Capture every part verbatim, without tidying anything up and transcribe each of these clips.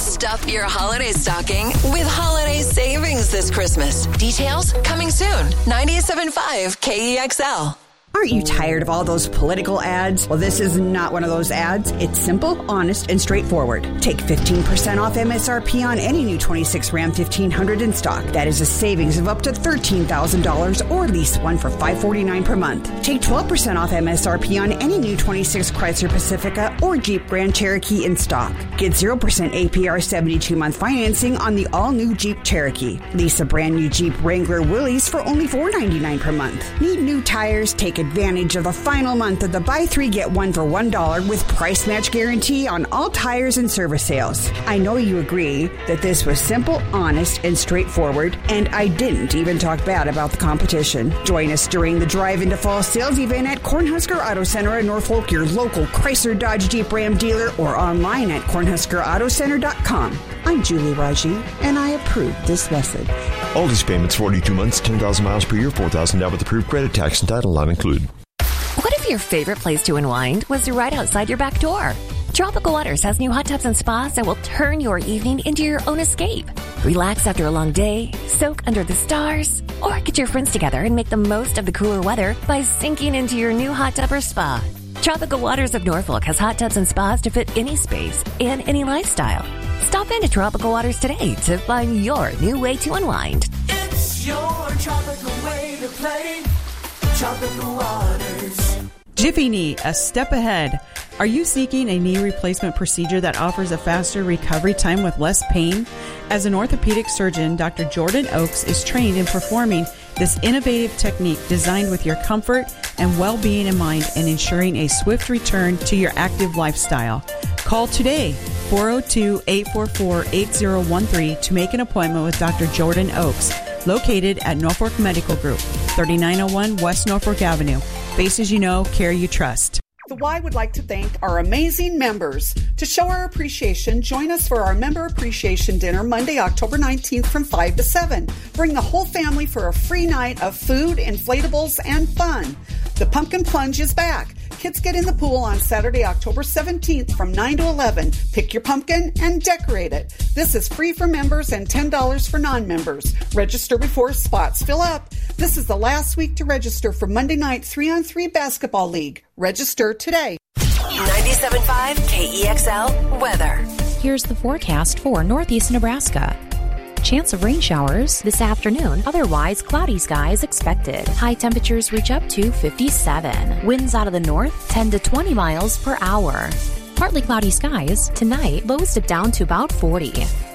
Stuff your holiday stocking with holiday savings this Christmas. Details coming soon. ninety-seven point five K E X L. Aren't you tired of all those political ads? Well, this is not one of those ads. It's simple, honest, and straightforward. Take fifteen percent off M S R P on any new twenty-six Ram fifteen hundred in stock. That is a savings of up to thirteen thousand dollars or lease one for five hundred forty-nine dollars per month. Take twelve percent off M S R P on any new twenty-six Chrysler Pacifica or Jeep Grand Cherokee in stock. Get zero percent A P R seventy-two month financing on the all-new Jeep Cherokee. Lease a brand new Jeep Wrangler Willys for only four hundred ninety-nine dollars per month. Need new tires? Take advantage of the final month of the buy three get one for one dollar with price match guarantee on all tires and service sales. I know you agree that this was simple, honest, and straightforward, and I didn't even talk bad about the competition. Join us during the Drive into Fall sales event at Cornhusker Auto Center in Norfolk, your local Chrysler Dodge Jeep Ram dealer, or online at cornhusker auto center dot com. I'm Julie Raji, and I approve this message. All these payments, forty-two months, ten thousand miles per year, four thousand dollars with approved credit, tax, and title not included. What if your favorite place to unwind was right outside your back door? Tropical Waters has new hot tubs and spas that will turn your evening into your own escape. Relax after a long day, soak under the stars, or get your friends together and make the most of the cooler weather by sinking into your new hot tub or spa. Tropical Waters of Norfolk has hot tubs and spas to fit any space and any lifestyle. Stop into Tropical Waters today to find your new way to unwind. It's your tropical way to play. Tropical Waters. Jiffy Knee, a step ahead. Are you seeking a knee replacement procedure that offers a faster recovery time with less pain? As an orthopedic surgeon, Doctor Jordan Oakes is trained in performing this innovative technique designed with your comfort and well-being in mind and ensuring a swift return to your active lifestyle. Call today, four oh two, eight four four, eight oh one three, to make an appointment with Doctor Jordan Oakes, located at Norfolk Medical Group, thirty-nine oh one West Norfolk Avenue. Faces you know, care you trust. The Y would like to thank our amazing members. To show our appreciation, join us for our Member Appreciation Dinner Monday, October nineteenth from five to seven. Bring the whole family for a free night of food, inflatables, and fun. The Pumpkin Plunge is back. Kids get in the pool on Saturday, October seventeenth from nine to eleven. Pick your pumpkin and decorate it. This is free for members and ten dollars for non-members. Register before spots fill up. This is the last week to register for Monday night three on three Basketball League. Register today. ninety-seven point five K E X L weather. Here's the forecast for northeast Nebraska. Chance of rain showers this afternoon. Otherwise, cloudy skies expected. High temperatures reach up to fifty-seven. Winds out of the north, ten to twenty miles per hour. Partly cloudy skies. Tonight, lows dip down to about forty.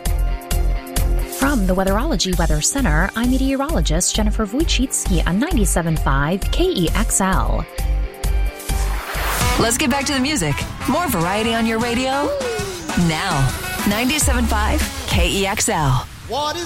From the Weatherology Weather Center, I'm meteorologist Jennifer Wojcicki on ninety-seven point five K E X L. Let's get back to the music. More variety on your radio now. ninety-seven point five K E X L. What is